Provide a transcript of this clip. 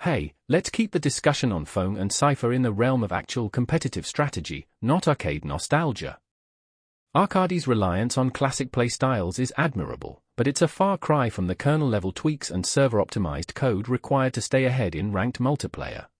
Hey, let's keep the discussion on Phone and Cypher in the realm of actual competitive strategy, not arcade nostalgia. Arcadi's reliance on classic playstyles is admirable, but it's a far cry from the kernel-level tweaks and server-optimized code required to stay ahead in ranked multiplayer.